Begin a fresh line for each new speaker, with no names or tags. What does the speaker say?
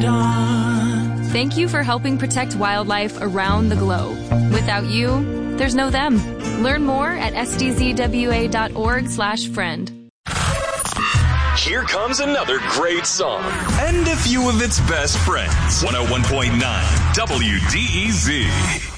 Thank you for helping protect wildlife around the globe. Without you, there's no them. Learn more at sdzwa.org/friend.
Here comes another great song. And a few of its best friends. 101.9 WDEZ.